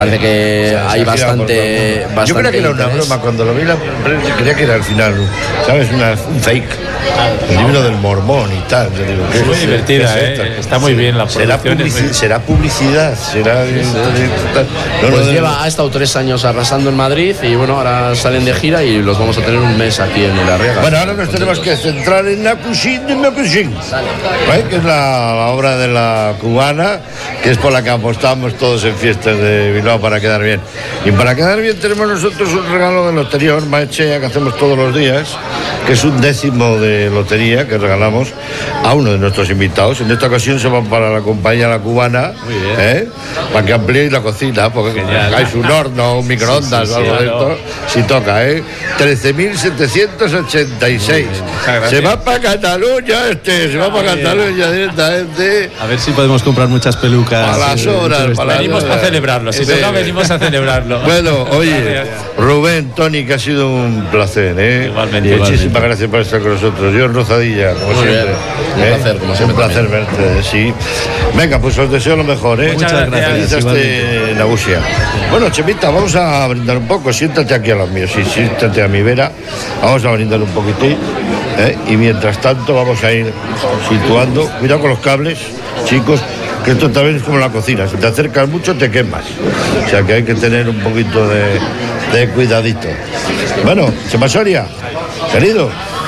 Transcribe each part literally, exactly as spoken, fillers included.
Parece que o sea, hay bastante, bastante. Yo creía que era una broma. Cuando lo vi, la, creía que era al final, ¿sabes? Una, un fake. El libro del Mormón y tal. Yo digo, es muy divertida, ¿eh? Está muy bien la ¿Será, publici muy... ¿Será publicidad? ¿Será.? Sí, sí. No, pues no, lleva, ha estado tres años arrasando en Madrid y bueno, ahora salen de gira y los vamos a tener un mes aquí en La Riega. Bueno, ahora nos tenemos que centrar en La Cuisine de La Cuisine, ¿eh? Que es la, la obra de la cubana, que es por la que apostamos todos en fiestas de Bilbao para quedar bien. Y para quedar bien tenemos nosotros un regalo de lotería Horma Echea que hacemos todos los días, que es un décimo de lotería que regalamos a uno de nuestros invitados. En esta ocasión se va para la compañía La Cubana, ¿eh? Para que ampliéis la cocina, porque hay un horno, un microondas sí, sí, sí, o algo claro. de esto, si toca, ¿eh? trece mil setecientos ochenta y seis. Se va para Cataluña este, se va para Cataluña directamente. A ver si podemos comprar muchas pelucas. A las horas, para venimos para celebrarlo, si toca venimos a celebrarlo. Bueno, oye, Rubén, Tony, que ha sido un placer, ¿eh? Igualmente, y muchísimas igualmente. gracias por estar con nosotros. John Rozadilla, como Muy siempre. Un ¿eh? placer, como siempre. Un placer también. verte, sí. Venga, pues os deseo lo mejor, ¿eh? Muchas gracias. Feliz este Nabusia. Bueno, Chemita, vamos a brindar un poco. Siéntate aquí a los míos, sí, siéntate a mi vera. Vamos a brindar un poquitín, ¿eh? Y mientras tanto vamos a ir situando. Cuidado con los cables, chicos, que esto también es como la cocina. Si te acercas mucho te quemas. O sea que hay que tener un poquito de, de cuidadito. Bueno, Chema Soria, querido,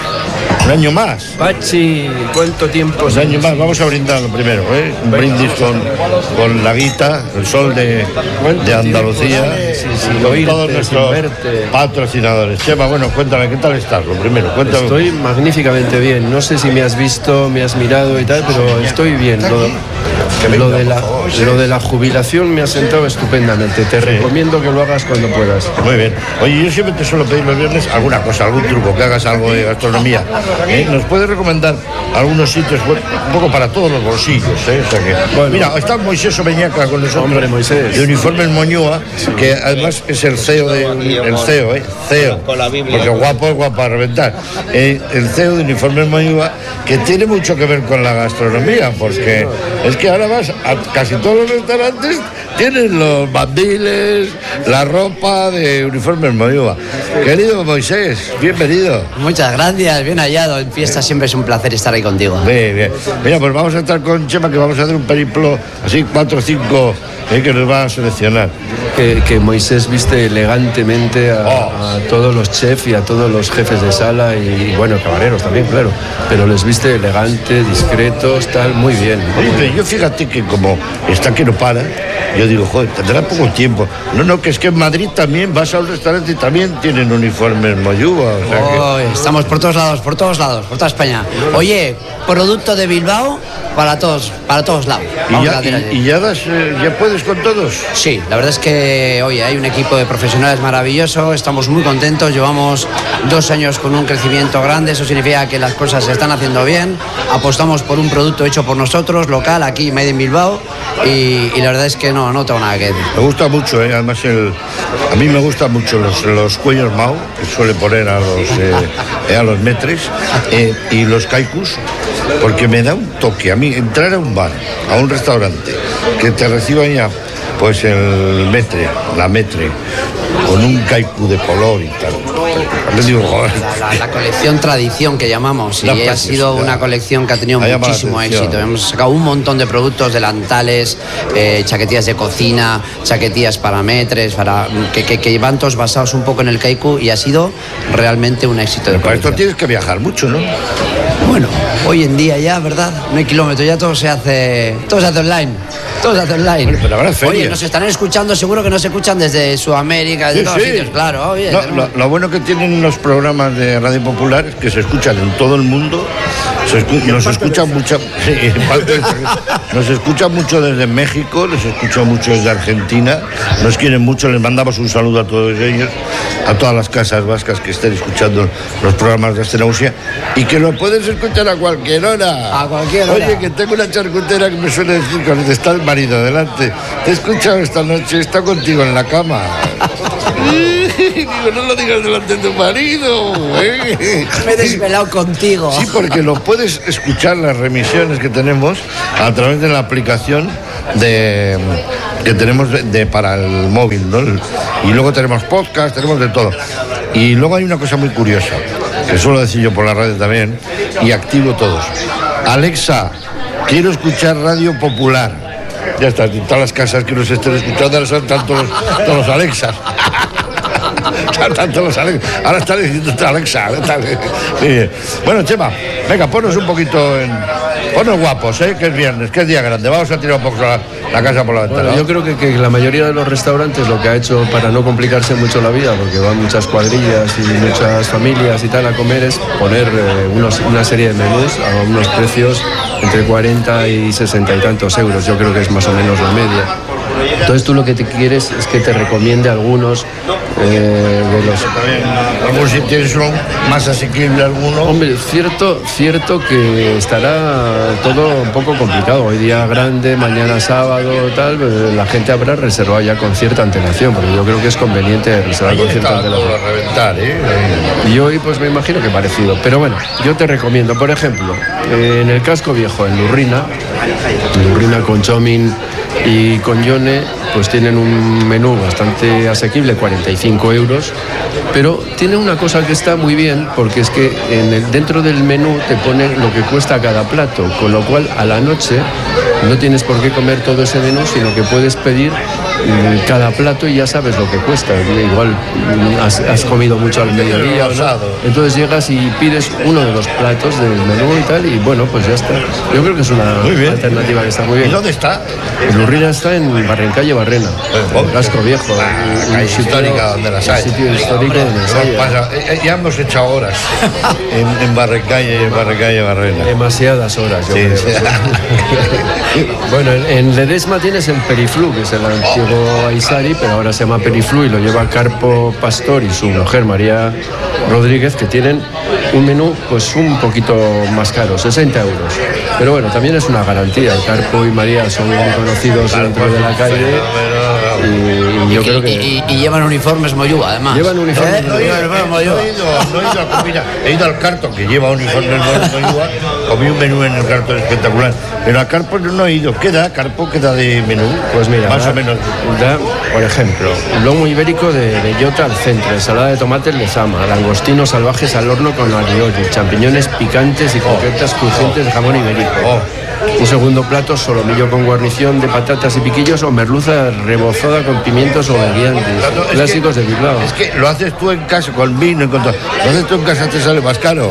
un año más. Pachi, ¿cuánto tiempo? Un año más, vamos a brindarlo primero, ¿eh? Un brindis con, con la guita, el sol de, de Andalucía, sí, sí, con oírte, todos nuestros patrocinadores. Chema, bueno, cuéntame, ¿qué tal estás? Lo primero, cuéntame. Estoy magníficamente bien, no sé si me has visto, me has mirado y tal, pero estoy bien. Lo, lo, de, la, lo de la jubilación me ha sentado estupendamente, te sí. recomiendo que lo hagas cuando puedas. Muy bien. Oye, yo siempre te suelo pedir los viernes alguna cosa, algún truco, que hagas algo de gastronomía. ¿Eh? ¿Nos puedes recomendar algunos sitios, bueno, un poco para todos los bolsillos? ¿eh? O sea que, bueno, mira, está Moisés Omeñaca con nosotros, hombre, Moisés. de Uniformes Moñúa, que además es el C E O de el C E O, ¿eh? C E O, porque guapo es guapo a reventar. Eh, el C E O de Uniformes Moñúa, que tiene mucho que ver con la gastronomía, porque es que ahora vas a casi todos los restaurantes tienen los bandiles, la ropa de Uniformes Moñúa. Querido Moisés, bienvenido. Muchas gracias, bien hallado. En fiesta siempre es un placer estar ahí contigo. Bien, bien. Mira, pues vamos a estar con Chema, que vamos a hacer un periplo así, cuatro o cinco, eh, que nos va a seleccionar. Que, que Moisés viste elegantemente a, oh. a todos los chefs y a todos los jefes de sala y, bueno, camareros también, claro. Pero les viste elegante, discretos, tal, muy bien. Oye, pero yo fíjate que como está que no para, yo digo, joder, tendrá poco tiempo. No, no, que es que en Madrid también vas a un restaurante y también tienen Uniformes Moyúa. O sea oh, que... Estamos por todos lados, por todos lados, por toda España. Oye, producto de Bilbao para todos, para todos lados. ¿Y ya, y, y ya, das, eh, ya puedes con todos? Sí, la verdad es que, oye, hay un equipo de profesionales maravilloso, estamos muy contentos, llevamos dos años con un crecimiento grande, eso significa que las cosas se están haciendo bien, apostamos por un producto hecho por nosotros, local, aquí, Made in Bilbao, y, y la verdad es que no, no tengo nada que decir. Me gusta mucho, ¿eh? Además, el, a mí me gustan mucho los, los cuellos Mao, que suele poner a los, eh, a los metres, eh, y los kaikus, porque me da un toque a mí entrar a un bar, a un restaurante, que te reciban ya pues el metre, la metre, con un kaiku de color y tal. Digo, la, la colección tradición que llamamos, y ha precios, sido una colección que ha tenido ha muchísimo éxito. Hemos sacado un montón de productos, delantales, eh, chaquetillas de cocina, chaquetillas para metres, para, que, que, que van todos basados un poco en el kaiku, y ha sido realmente un éxito. Pero para esto tienes que viajar mucho, ¿no? Bueno, hoy en día ya, ¿verdad? No hay kilómetros, ya todo se hace, todo se hace online. Todo se hace online. Bueno, pero ahora oye, nos estarán escuchando, seguro que nos escuchan desde Sudamérica, desde sí, todos sí. los sitios, claro. Oye, no, lo, lo bueno que tienen los programas de Radio Popular es que se escuchan en todo el mundo. Se escu nos escuchan mucho, sí, nos escuchan mucho desde México, les escuchan mucho desde Argentina, nos quieren mucho, les mandamos un saludo a todos ellos, a todas las casas vascas que estén escuchando los programas de Astenausia, y que lo puedes escuchar a cualquier hora. A cualquier hora. Oye, que tengo una charcutera que me suele decir cuando está el marido delante, te he escuchado esta noche, está contigo en la cama. Digo, no lo digas delante de tu marido, ¿eh? Me he desvelado contigo. Sí, porque lo puedes escuchar, las remisiones que tenemos a través de la aplicación de que tenemos de, de para el móvil, ¿no? Y luego tenemos podcast, tenemos de todo. Y luego hay una cosa muy curiosa, que suelo decir yo por la radio también, y activo todos. Alexa, quiero escuchar radio popular. Ya está, en todas las casas que nos estén escuchando ahora son tantos los, todos los Alexas. Tanto los Alexa. Ahora está diciendo Alexa. Está... Sí. Bueno, Chema, venga, ponnos un poquito en... Ponnos guapos, ¿eh? Que es viernes, que es día grande. Vamos a tirar un poco la, la casa por la ventana. Bueno, yo creo que, que la mayoría de los restaurantes lo que ha hecho para no complicarse mucho la vida, porque van muchas cuadrillas y muchas familias y tal a comer, es poner eh, unos, una serie de menús a unos precios entre cuarenta y sesenta y tantos euros. Yo creo que es más o menos la media. Entonces tú lo que te quieres es que te recomiende algunos eh, de los... Algún si tienes uno más asequible alguno. Hombre, cierto, cierto que estará todo un poco complicado. Hoy día grande, mañana sábado, tal, la gente habrá reservado ya con cierta antelación, porque yo creo que es conveniente reservar con cierta antelación. Todo a reventar, ¿eh? Y hoy pues me imagino que parecido. Pero bueno, yo te recomiendo, por ejemplo, en el Casco Viejo, en Lurrina, en Lurrina con Chomin y con Yone, pues tienen un menú bastante asequible, cuarenta y cinco euros, pero tiene una cosa que está muy bien, porque es que en el, dentro del menú te pone lo que cuesta cada plato, con lo cual a la noche no tienes por qué comer todo ese menú, sino que puedes pedir mm, cada plato y ya sabes lo que cuesta. Igual mm, has, has comido mucho al mediodía, ¿no? Entonces llegas y pides uno de los platos del menú y tal, y bueno, pues ya está. Yo creo que es una alternativa que está muy bien. ¿Y dónde está? En Lurrina está en Barrencalle Barrena, en el Casco Viejo, la calle histórica donde las hay. Sitio histórico donde las hay. Pasa, ya hemos hecho horas en, en Barrencalle, en Barrencalle Barrena. Demasiadas horas, yo sí, creo. Sí. Bueno, en, en Ledesma tienes el Periflu, que es el antiguo Aisari, pero ahora se llama Periflu y lo lleva Carpo Pastor y su mujer María Rodríguez, que tienen un menú pues un poquito más caro, sesenta euros. Pero bueno, también es una garantía. El Carpo y María son muy conocidos dentro de la calle y, y yo y, creo que... Y, y, y llevan uniformes Moyúa, además. Llevan uniformes ¿Eh? No, he, ido, no, he, ido, no he ido a comida, he ido al Carto, que lleva uniformes Moyúa, comí un menú en el Carto espectacular, pero a Carpo no he ido. ¿Qué da? ¿Carpo qué da de menú? Pues mira, más da, o menos. Da, por ejemplo, lomo ibérico de bellota al centro, ensalada de tomates lezama, langostinos salvajes al horno con alioli, champiñones picantes y croquetas crujientes de jamón ibérico. Oh. Un segundo plato, solomillo con guarnición de patatas y piquillos o merluza rebozada con pimientos o verdiantes, no, clásicos que, de Bilbao. Es que lo haces tú en casa con vino, con todo. Lo haces tú en casa, te sale más caro.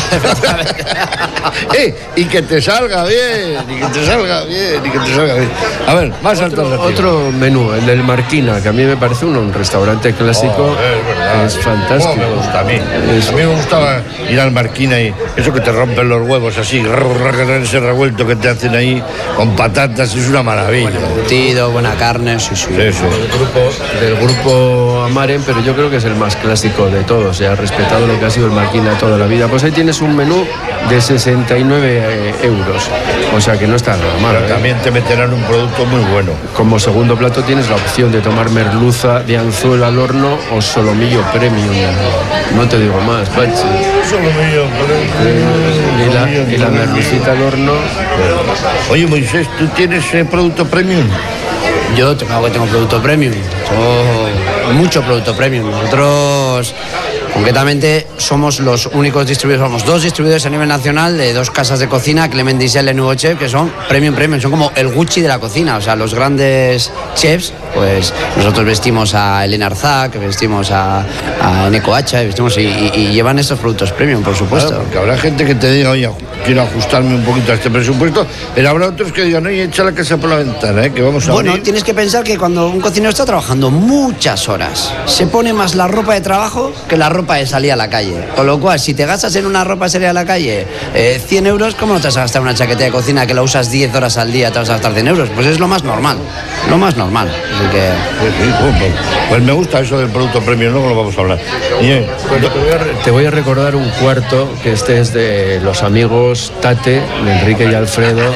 eh, y que te salga bien, y que te salga bien, y que te salga bien. A ver, más otro, alto. Otro menú, el del Marquina, que a mí me parece un, un restaurante clásico. Oh, es, verdad, es fantástico. Oh, me gusta a mí. Es... A mí me gustaba ir al Marquina y eso que te rompen los huevos así, ese revuelto que te hacen ahí con patatas, es una maravilla. Buen embutido, buena carne, sí, sí. sí, sí. Del grupo, del grupo Amaren, pero yo creo que es el más clásico de todos, se ha respetado lo que ha sido el Marquina toda la vida. Pues ahí tienes un menú de sesenta y nueve euros, o sea que no está nada mal. Pero ¿eh? También te meterán un producto muy bueno. Como segundo plato tienes la opción de tomar merluza de anzuelo al horno o solomillo premium. No te digo más, Pachi. Solomillo premium. Y la, y la merlucita al horno. Oye, Moisés, ¿tú tienes eh, producto premium? Yo tengo, tengo producto premium, tengo mucho producto premium. Nosotros concretamente somos los únicos distribuidores, somos dos distribuidores a nivel nacional de dos casas de cocina, Clement Diesel y Nuevo Chef, que son premium premium, son como el Gucci de la cocina, o sea, los grandes chefs, pues nosotros vestimos a Elena Arzac, vestimos a, a Eneco Hacha, vestimos y, y, y llevan estos productos premium, por supuesto. Claro, porque habrá gente que te diga, oye, quiero ajustarme un poquito a este presupuesto, pero habrá otros que digan, oye, echa la casa por la ventana, ¿eh? Que vamos a Bueno, abrir. Tienes que pensar que cuando un cocinero está trabajando muchas horas, se pone más la ropa de trabajo que la ropa de salir a la calle. Con lo cual, si te gastas en una ropa de salir a la calle eh, cien euros, ¿cómo no te vas a gastar una chaqueta de cocina que la usas diez horas al día, te vas a gastar cien euros? Pues es lo más normal, lo más normal. Así que... Sí, sí, pues, pues me gusta eso del producto premium, luego lo vamos a hablar. Bien. Bueno, te, voy a, te voy a recordar un cuarto, que este es de los amigos Tate, de Enrique y Alfredo.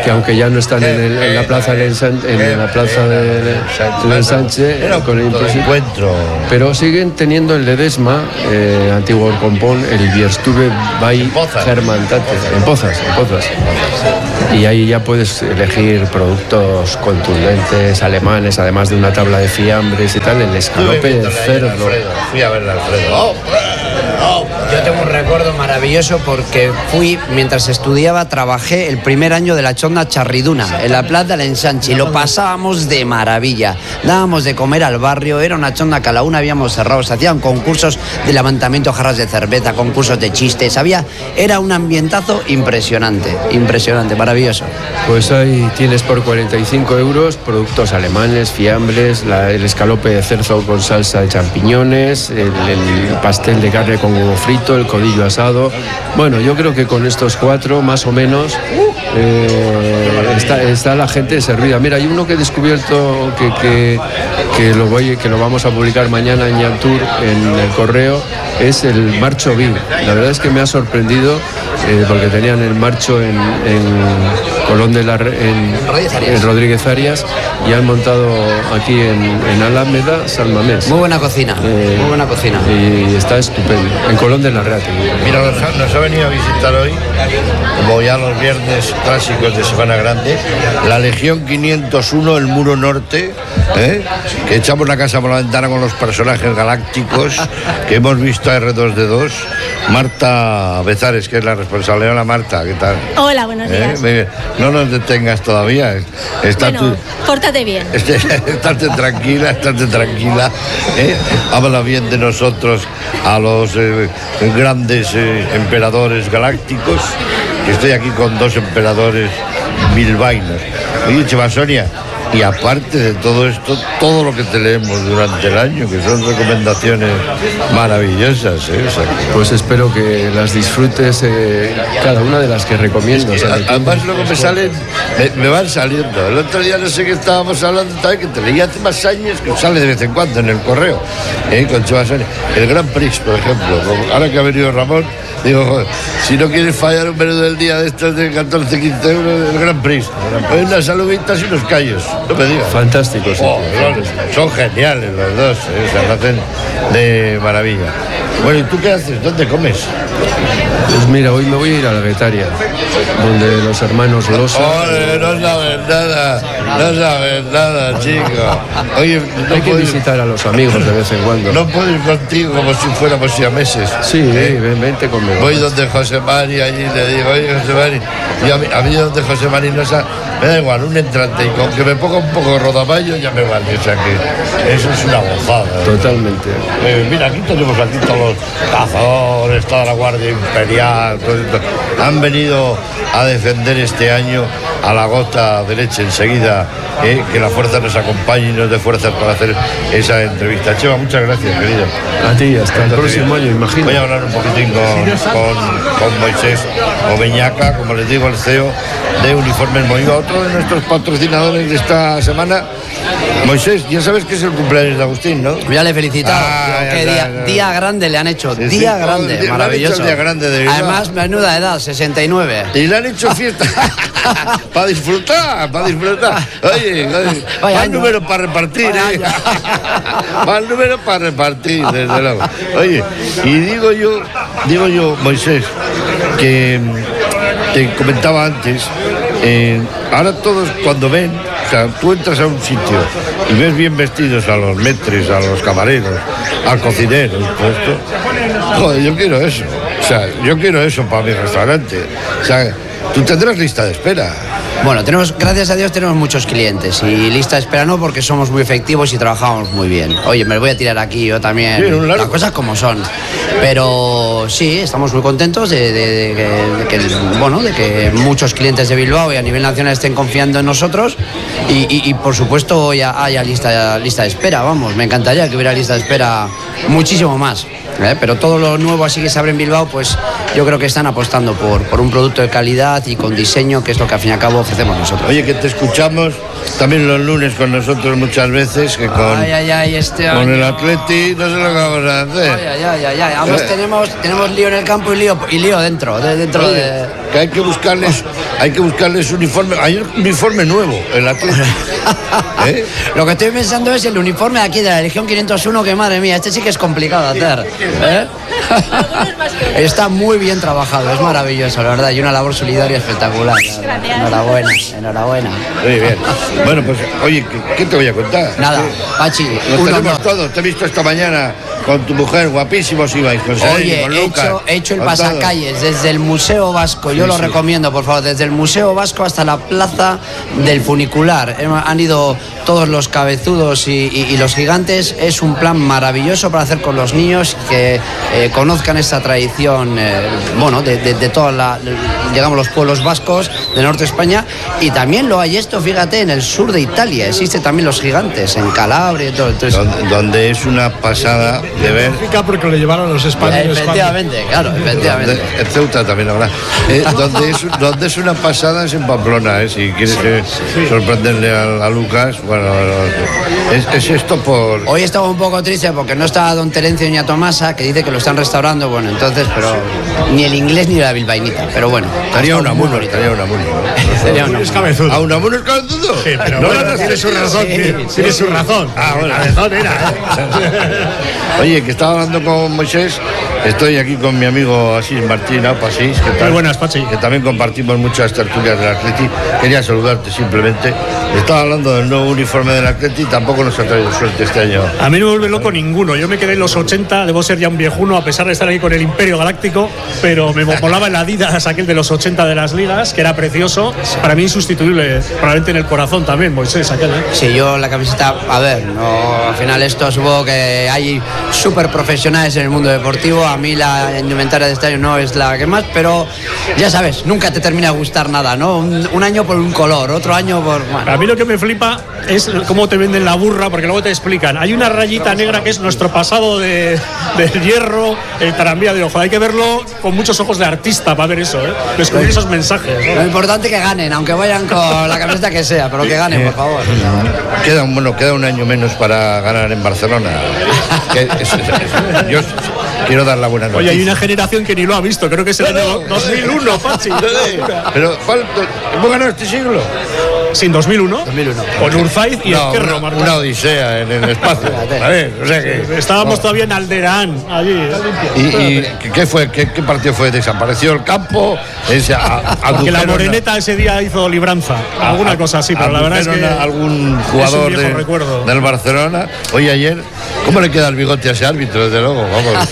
que aunque ya no están en, el, en la plaza del Ensanche, en la plaza del Ensanche con el encuentro, pero siguen teniendo en Ledesma, eh, antiguo Orcompón, el Bierstube by Germantate, en Pozas, en Pozas. Y ahí ya puedes elegir productos contundentes alemanes, además de una tabla de fiambres y tal, el escalope de cerdo. Fui a ver a Alfredo. Oh, oh. Yo tengo un recuerdo maravilloso porque fui, mientras estudiaba, trabajé el primer año de la Chonda Charriduna, en la Plaza del Ensanche, y lo pasábamos de maravilla. Dábamos de comer al barrio, era una chonda que a la una habíamos cerrado, se hacían concursos de levantamiento de jarras de cerveza, concursos de chistes, había, era un ambientazo impresionante, impresionante, maravilloso. Pues ahí tienes por cuarenta y cinco euros productos alemanes, fiambres, la, el escalope de cerdo con salsa de champiñones, el, el pastel de carne con huevo frito, el codillo asado. Bueno, yo creo que con estos cuatro, más o menos, eh, está, está la gente servida. Mira, hay uno que he descubierto que, que, que, lo voy, que lo vamos a publicar mañana en Yantur, en el correo, es el Marcho Beer. La verdad es que me ha sorprendido eh, porque tenían el marcho en, en Colón de la en, en Rodríguez Arias y han montado aquí en, en Alameda San Mamés. Muy buena cocina, eh, muy buena cocina. Y está estupendo. En Colón de la Reate. Mira, nos ha, nos ha venido a visitar hoy, como ya los viernes clásicos de Semana Grande, la Legión quinientos uno, el Muro Norte, ¿eh? Que echamos la casa por la ventana con los personajes galácticos que hemos visto a erre dos de dos. Marta Bezares, que es la responsable. Hola, Marta, ¿qué tal? Hola, buenos días. ¿Eh? No nos detengas todavía. Está bueno, tu... pórtate bien. Estate tranquila, estate tranquila. ¿eh? Habla bien de nosotros a los eh, grandes eh, emperadores galácticos, que estoy aquí con dos emperadores bilbaínos. Oye, Chema Sonia, y aparte de todo esto, todo lo que te leemos durante el año, que son recomendaciones maravillosas. ¿eh? O sea, que... Pues espero que las disfrutes, eh, cada una de las que recomiendo. Es que, o sea, además luego me salen, me, me van saliendo. El otro día no sé qué estábamos hablando, también que te leía hace más años, que sale de vez en cuando en el correo, ¿eh? Con Chema Sonia. El Gran Prix, por ejemplo, ahora que ha venido Ramón, digo, joder, si no quieres fallar un menú del día de estos de catorce, quince euros, el Gran Prix. Pues unas saluditas y unos callos. No me digas. Fantásticos. Oh, son, son geniales los dos, ¿eh? Se lo hacen de maravilla. Bueno, ¿y tú qué haces? ¿Dónde comes? Pues mira, hoy me voy a ir a la Guetaria, donde los hermanos Losa... ¡Ole, no sabes nada! No sabes nada, chico. Oye, no hay que puedo... visitar a los amigos de vez en cuando. No puedo ir contigo como si fuéramos siameses. Sí, ¿eh? ven, vente conmigo. Voy donde José Mari, allí le digo, oye, José Mari, y a mí, a mí donde José Mari no sabe, me da igual, un entrante, y con que me ponga un poco de rodaballo ya me vale. O sea que eso es una gozada. ¿eh? Totalmente. Eh, mira, aquí tenemos aquí todos los cazadores, toda la Guardia Imperial, todo esto. Han venido a defender este año a la gota de leche enseguida, eh, que la fuerza nos acompañe y nos dé fuerzas para hacer esa entrevista. Chema, muchas gracias, querido. A ti, hasta el próximo año, imagino. Voy a hablar un poquitín con, con, con Moisés Oveñaca, como les digo, el C E O de Uniformes Moiva, otro de nuestros patrocinadores de esta semana. Moisés, ya sabes que es el cumpleaños de Agustín, ¿no? Ya le he felicitado. Ah, Qué día, ya, día grande le han hecho. Sí, día sí, grande, día, maravilloso. Día grande de Además, menuda edad, sesenta y nueve. Y le han hecho fiesta para disfrutar, para disfrutar. Oye, oye más números para repartir, ¿eh? Más números para repartir, desde luego. Oye, y digo yo, digo yo, Moisés, que te comentaba antes, eh, ahora todos cuando ven, o sea, tú entras a un sitio y ves bien vestidos a los metres, a los camareros, al cocinero, todo esto. Joder, yo quiero eso. O sea, yo quiero eso para mi restaurante. O sea, tú tendrás lista de espera. Bueno, tenemos, gracias a Dios tenemos muchos clientes y lista de espera no, porque somos muy efectivos y trabajamos muy bien. Oye, me lo voy a tirar aquí yo también, sí, las cosas como son. Pero sí, estamos muy contentos de, de, de, que, de que bueno, de que muchos clientes de Bilbao y a nivel nacional estén confiando en nosotros y, y, y por supuesto ya haya lista, lista de espera, vamos, me encantaría que hubiera lista de espera muchísimo más. ¿Eh? Pero todo lo nuevo así que se abre en Bilbao, pues yo creo que están apostando por, por un producto de calidad y con diseño, que es lo que al fin y al cabo ofrecemos nosotros. Oye, que te escuchamos también los lunes con nosotros muchas veces, que con, ay, ay, ay, este con año... el Atleti no sé lo que vamos a hacer. Ay, ay, ay, ay, ay. Además eh. tenemos, tenemos lío en el campo y lío, y lío dentro, de, dentro Oye, de... que hay que buscarles, hay que buscarles uniforme. Hay un uniforme nuevo, el Atlético. ¿Eh? Lo que estoy pensando es el uniforme aquí de la Legión quinientos uno, que madre mía, este sí que es complicado de hacer. ¿Eh? Está muy bien trabajado, es maravilloso, la verdad, y una labor solidaria espectacular. Enhorabuena, enhorabuena. Muy bien. Bueno, pues, oye, ¿qué, qué te voy a contar? Nada, Pachi. Nos uno, tenemos no. todos. Te he visto esta mañana con tu mujer, guapísimos ibais. Con Sereni, Oye, con he Lucas, hecho, he hecho el con pasacalles todo. desde el Museo Vasco, yo Sí, lo sí. recomiendo, por favor, desde el Museo Vasco hasta la Plaza del Funicular. Han ido todos los cabezudos y, y, y los gigantes. Es un plan maravilloso para hacer con los niños, que eh, conozcan esta tradición, eh, bueno, de, de, de todos los pueblos vascos de norte de España. Y también lo hay esto, fíjate, en el sur de Italia. Existe también los gigantes, en Calabria y todo. Entonces, donde, donde es una pasada de ver. Porque lo llevaron los españoles. Efectivamente, claro, efectivamente. Donde, en Ceuta también habrá. Eh, donde, es, donde es una pasada es en Pamplona, eh, si quieres eh, sorprenderle a, a Lucas. Bueno, es, es esto por. Hoy estaba un poco triste porque no está don Terencio ni a Tomasa, que dice que lo están restaurando. Bueno, entonces, pero ni el inglés ni la bilbainita. Pero bueno, estaría una mula, estaría una mula. Sería una es cabezudo. ¿A una mula es cabezudo? Sí, pero no, bueno, no, tiene su razón. sí, tiene, sí, tiene sí. su razón. Ah, bueno. Cabezón era, ¿eh? Oye, que estaba hablando con Moisés. Estoy aquí con mi amigo Asís Martín, Aupa Asís, que tal, Muy buenas, Pachi. que también compartimos muchas tertulias del Atleti. Quería saludarte simplemente. Estaba hablando del nuevo uniforme del Atleti, tampoco nos ha traído suerte este año. A mí no me vuelve loco ninguno. Yo me quedé en los ochenta, debo ser ya un viejuno a pesar de estar aquí con el Imperio Galáctico, pero me molaba el Adidas, aquel de los ochenta de las ligas, que era precioso. Para mí insustituible, probablemente en el corazón también, Moisés, aquel, ¿eh? Sí, yo la camiseta, a ver, no, al final esto supongo que hay súper profesionales en el mundo deportivo. A mí la indumentaria de este año no es la que más, pero ya sabes, nunca te termina de gustar nada, ¿no? Un, un año por un color, otro año por... Bueno. A mí lo que me flipa es cómo te venden la burra, porque luego te explican. Hay una rayita negra que es nuestro pasado de, de hierro, el tranvía de ojo. Hay que verlo con muchos ojos de artista para ver eso, ¿eh? Descubrir esos mensajes, ¿no? Lo importante es que ganen, aunque vayan con la camiseta que sea, pero que ganen, por favor. Queda un, bueno, queda un año menos para ganar en Barcelona. Que es, es, es, yo quiero dar la buena noticia. Oye, hay una generación que ni lo ha visto, creo que es el año dos mil uno, Pachi. Pero, ¿cuál, ¿hemos ganado este siglo? Sí, en dos mil uno. dos mil uno. Con Urzaiz y No, Ezquerro, una, marcando. una odisea en el espacio. A ver, o sea que. Estábamos todavía en Alderaan, allí. ¿Y, y qué fue? ¿Qué, ¿Qué partido fue? ¿Desapareció el campo? Ese, a, Porque la Moreneta ese día hizo libranza, alguna cosa así, pero la verdad es que algún jugador es un viejo de, recuerdo. del Barcelona. Oye, ayer, ¿cómo le queda el bigote a ese árbitro? Desde luego, vamos.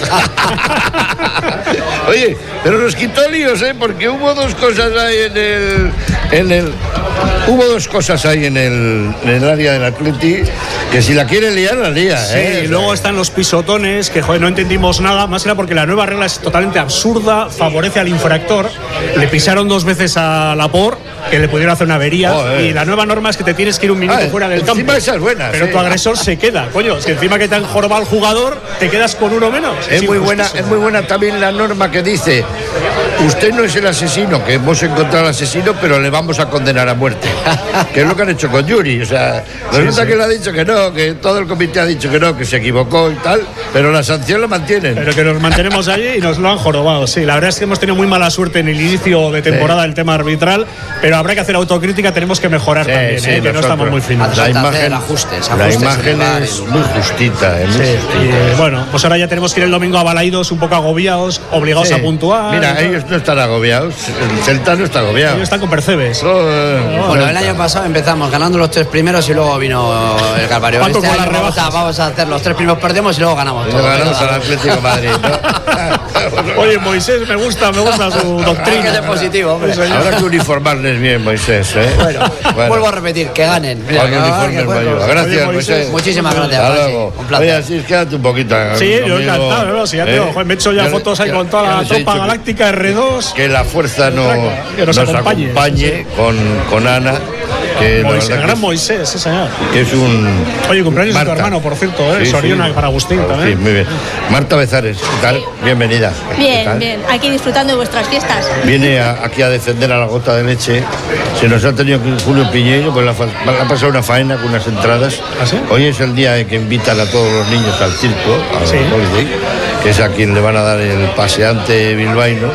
Oye, pero nos quitó líos, ¿eh? Porque hubo dos cosas ahí en el, en el hubo dos cosas ahí en el, en el área del Atleti que si la quiere liar, la lía, Sí, ¿eh? y luego están los pisotones, que joder, no entendimos nada, más era porque la nueva regla es totalmente absurda, favorece al infractor. Le pisaron dos veces a Laporte, que le pudieron hacer una avería, Joder. y la nueva norma es que te tienes que ir un minuto Ah, fuera del campo. encima esa es buena, pero sí. tu agresor se queda, coño, es que encima que te han jorobado al jugador, te quedas con uno menos. Es muy buena, injustísimo. es muy buena también la norma que dice: usted no es el asesino, que hemos encontrado al asesino, pero le vamos a condenar a muerte. Que es lo que han hecho con Yuri. O sea, resulta sí. que le ha dicho que no, que todo el comité ha dicho que no, que se equivocó y tal, pero la sanción la mantienen. Pero que nos mantenemos allí y nos lo han jorobado, sí. La verdad es que hemos tenido muy mala suerte en el inicio de temporada del tema arbitral, pero habrá que hacer autocrítica, tenemos que mejorar Sí, también, sí, ¿eh? que no nosotros. estamos muy finos. La Hacer imagen, ajustes, la ajustes imagen en el bar, es en- muy justita, es muy Sí, justita. y, eh, bueno, pues ahora ya tenemos que ir el domingo a Balaidos, un poco agobiados, obligados Sí. a puntuar. Mira, ellos no están agobiados, el Celta no está agobiado. Ellos están con Percebes. Joder, Bueno, el Celta. año pasado empezamos ganando los tres primeros y luego vino el Calvario. Paco Este con año las vamos a, rebajas. vamos a hacer los tres primeros, perdemos y luego ganamos Y todo. lo ganamos al Atlético de Madrid, ¿no? Oye, Moisés, me gusta, me gusta su Hay que doctrina. ser positivo, hombre. Sí, señor. Habrá que uniformarles bien, Moisés, ¿eh? Bueno, Bueno. vuelvo a repetir, que ganen. Mira, Con que- uniformes que jueguen. mayores. Gracias, Oye, Moisés, Moisés. muchísimas gracias, Hasta Pachi. luego. Un placer. Oye, así es, quédate un poquito. Sí, yo conmigo, encantado, ¿no? Si ya ¿eh? tengo, joder, me he hecho ya Que- fotos ahí que- con toda que la les he tropa dicho que- galáctica R dos. Que la fuerza no, Que nos acompañe. acompañe con, con Ana, que la Moisés, verdad gran que, Moisés, sí, señor. que es un... Oye, cumpleaños de tu Marta. hermano, por cierto, ¿eh? Sí, Soriona sí. para Agustín Sí, también. muy bien. Marta Bezares, ¿qué tal? Bienvenida. ¿Qué Bien, tal? bien, aquí disfrutando de vuestras fiestas. Viene a- aquí a defender a la gota de leche. Se nos ha tenido que ir Julio Piñeiro, pues le ha fa- le ha pasado una faena con unas entradas. ¿Ah, sí? Hoy es el día en que invitan a todos los niños al circo, al Sí. Holiday, que es a quien le van a dar el paseante bilbaíno.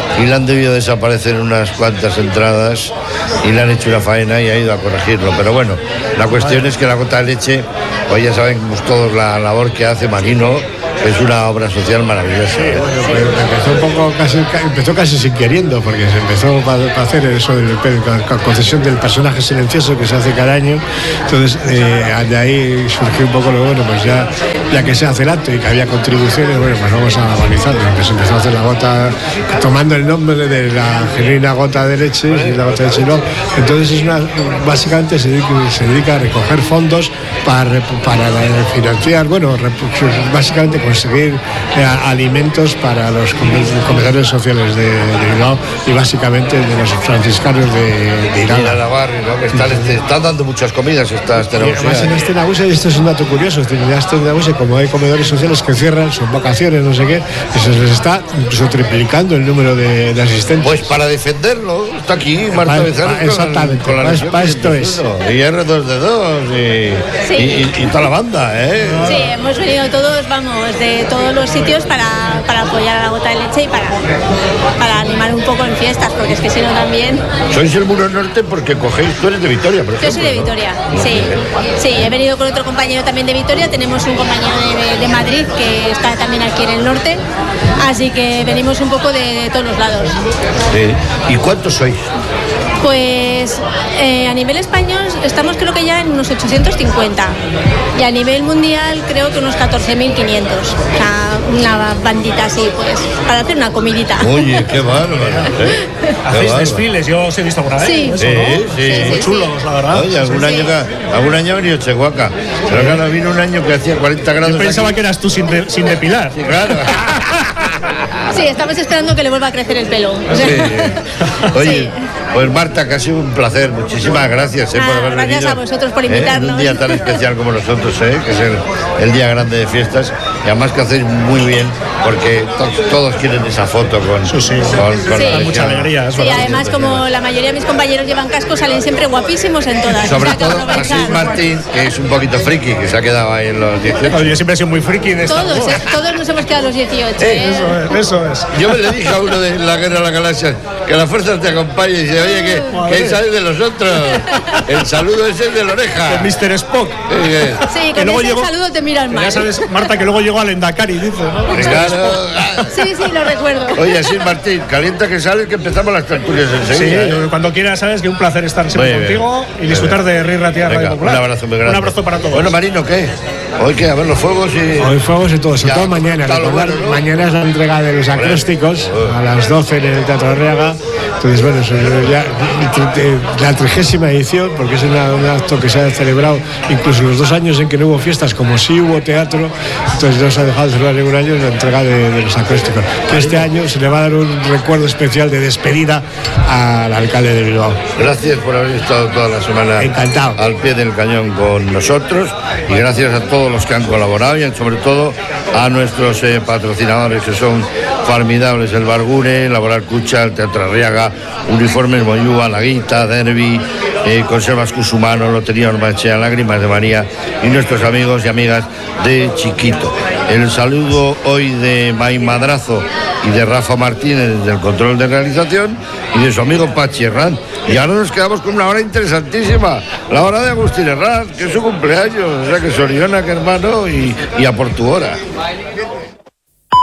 y le han debido desaparecer unas cuantas entradas y le han hecho una faena y ha ido a corregirlo. Pero bueno, la cuestión es que la gota de leche, hoy ya sabemos todos la labor que hace Marino, es una obra social maravillosa. Sí, bueno, pues empezó un poco casi, empezó casi sin queriendo, porque se empezó para hacer eso de la concesión del personaje silencioso que se hace cada año. Entonces eh, de ahí surgió un poco lo bueno, pues ya, ya que se hace el acto y que había contribuciones, bueno, pues vamos a organizarlo. Entonces empezó a hacer la gota, tomando el nombre de la genuina gota de leche, y la gota de leche no. Entonces es una, básicamente se dedica, se dedica a recoger fondos para, para financiar, bueno, básicamente conseguir eh, alimentos para los comedores sociales de, de Bilbao y básicamente de los franciscanos de, de Irala. Irala Barri, ¿no? Que están, este, están dando muchas comidas estas tenausia. Además en este Nagusia, y esto es un dato curioso, en este Nagusia, como hay comedores sociales que cierran, son vacaciones, no sé qué, y se les está incluso triplicando el número de, de asistentes. Pues para defenderlo, está aquí Marta Becerra. Exactamente, con la, con la para esto es. Y R dos D dos y, sí. y, y, y toda la banda, ¿eh? Sí, hemos venido todos, vamos, de todos los sitios para, para apoyar a la gota de leche y para, para animar un poco en fiestas, porque es que si no también... Sois el Muro Norte porque cogéis, tú eres de Vitoria, por ejemplo. Yo soy de Vitoria, ¿no? sí. Sí, he venido con otro compañero también de Vitoria, tenemos un compañero de, de Madrid que está también aquí en el norte, así que venimos un poco de, de todos los lados. Sí. ¿Y cuántos sois? Pues eh, a nivel español estamos creo que ya en unos ochocientos cincuenta y a nivel mundial creo que unos catorce mil quinientos, o sea, una bandita así, pues, para hacer una comidita. Oye, qué bárbaro, ¿eh? ¿Hacéis desfiles? Yo os he visto por ahí. Sí, eso, sí, ¿no? sí, sí. Muy sí, chulos, sí. la verdad. Oye, algún, sí, año, sí. algún año ha venido Chehuaca, pero claro, vino un año que hacía cuarenta grados. Yo pensaba aquí. que eras tú sin, de, sin depilar. Sí, claro. Sí, estamos esperando que le vuelva a crecer el pelo. O sea, sí. Oye, sí. pues Marta, que ha sido un placer. Muchísimas gracias eh, ah, por haber gracias venido. Gracias a vosotros por Eh, invitarnos. en un día tan especial como nosotros, eh, que es el, el día grande de fiestas. Y además que hacéis muy bien, porque to todos quieren esa foto con, sí, sí. con, con sí. la mucha alegría. Sí, además como la mayoría de mis compañeros llevan casco, salen siempre guapísimos en todas. Sobre o sea, todo Asís Martín, que es un poquito friki, que se ha quedado ahí en los dieciocho. Yo siempre he sido muy friki de esta Todos, eh, todos nos hemos quedado a los dieciocho. Eh, ¿eh? Eso es, eso es. Yo le dije a uno de la Guerra de la Galaxia que las fuerzas te acompañen y dice, oye, que, que sabes de los otros. El saludo es el de la oreja. El mister Spock. Eh, Sí, con ese llegó, saludo te miran mal. Ya sabes, Marta, que luego llegó al Endacari, dice, ¿no? Claro. Sí, sí, lo recuerdo. Oye, así Martín, calienta que sale que empezamos las tertulias enseguida. Sí, ¿eh? Cuando quieras, sabes que un placer estar siempre muy contigo bien, y disfrutar de Rir Ratia Radio Popular. Un abrazo muy grande. Un abrazo para todos. Bueno, Marino, ¿qué? Hoy que a ver los fuegos y... Hoy fuegos y todo, sobre ya, todo mañana. Recordar, bueno, ¿no? Mañana es la entrega de los acrósticos a las doce en el Teatro Arriaga. Entonces, bueno, ya la trigésima edición, porque es una, un acto que se ha celebrado incluso los dos años en que no hubo fiestas, como sí hubo teatro, entonces no se ha dejado de celebrar ningún año la entrega de, de los acrósticos. Que este año se le va a dar un recuerdo especial de despedida al alcalde de Bilbao. Gracias por haber estado toda la semana Encantado. al pie del cañón con nosotros y gracias a todos los que han colaborado y sobre todo a nuestros eh, patrocinadores que son formidables, el Bargune, Laboral Cucha, el Teatro Arriaga, Uniformes Moyúa, La Guita, Derby, eh, Conservas Cusumano, Lotería Ormachea, Lágrimas de María y nuestros amigos y amigas de Chiquito. El saludo hoy de May Madrazo y de Rafa Martínez del control de realización y de su amigo Pachi Herrán. Y ahora nos quedamos con una hora interesantísima, la hora de Agustín Herrán, que es su cumpleaños, o sea que Soriona, que hermano, y, y a por tu hora.